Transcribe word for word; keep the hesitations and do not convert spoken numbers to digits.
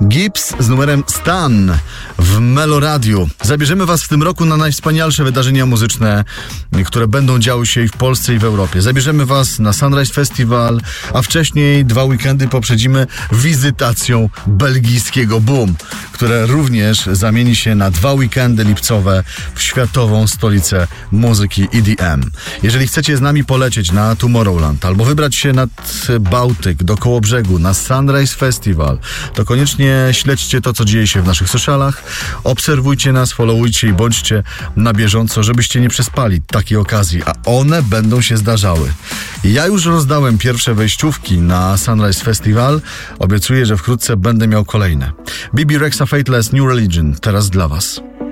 Gibbs z numerem Stan w Meloradiu. Zabierzemy was w tym roku na najwspanialsze wydarzenia muzyczne, które będą działy się i w Polsce, i w Europie. Zabierzemy was na Sunrise Festival, a wcześniej dwa weekendy poprzedzimy wizytacją belgijskiego Boom, które również zamieni się na dwa weekendy lipcowe w światową stolicę muzyki E D M. Jeżeli chcecie z nami polecieć na Tomorrowland albo wybrać się nad Bałtyk do Kołobrzegu na Sunrise Festival, to koniecznie śledźcie to, co dzieje się w naszych socialach, obserwujcie nas, followujcie i bądźcie na bieżąco, żebyście nie przespali takiej okazji, a one będą się zdarzały. Ja już rozdałem pierwsze wejściówki na Sunrise Festival, obiecuję, że wkrótce będę miał kolejne. Bibi Rexha Fateless, New Religion, teraz dla was.